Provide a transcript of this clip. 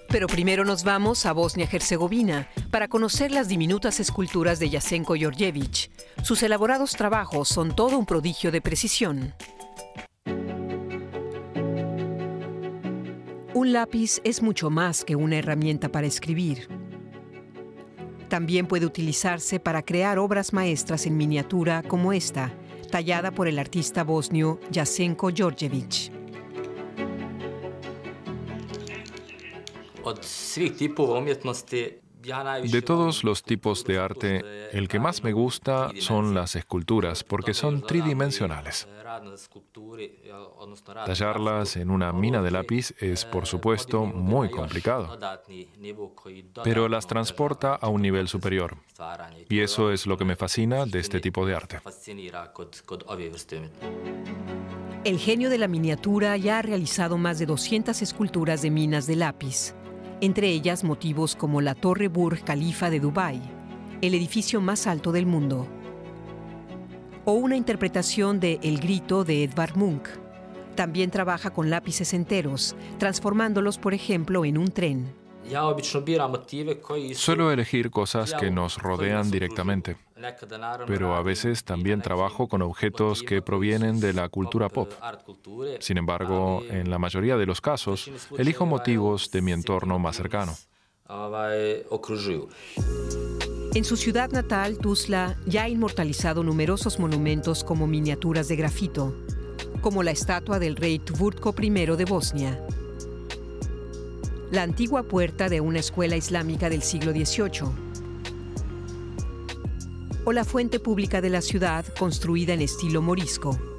Pero primero nos vamos a Bosnia-Herzegovina para conocer las diminutas esculturas de Jasenko Djordjević. Sus elaborados trabajos son todo un prodigio de precisión. Un lápiz es mucho más que una herramienta para escribir. También puede utilizarse para crear obras maestras en miniatura como esta, tallada por el artista bosnio Jasenko Djordjević. De todos los tipos de arte, el que más me gusta son las esculturas, porque son tridimensionales. Tallarlas en una mina de lápiz es, por supuesto, muy complicado, pero las transporta a un nivel superior. Y eso es lo que me fascina de este tipo de arte. El genio de la miniatura ya ha realizado más de 200 esculturas de minas de lápiz, entre ellas motivos como la Torre Burj Khalifa de Dubái, el edificio más alto del mundo, o una interpretación de El Grito de Edvard Munch. También trabaja con lápices enteros, transformándolos, por ejemplo, en un tren. Suelo elegir cosas que nos rodean directamente, pero a veces también trabajo con objetos que provienen de la cultura pop. Sin embargo, en la mayoría de los casos, elijo motivos de mi entorno más cercano. En su ciudad natal, Tuzla, ya ha inmortalizado numerosos monumentos como miniaturas de grafito, como la estatua del rey Tvurtko I de Bosnia, la antigua puerta de una escuela islámica del siglo XVIII, o la fuente pública de la ciudad construida en estilo morisco.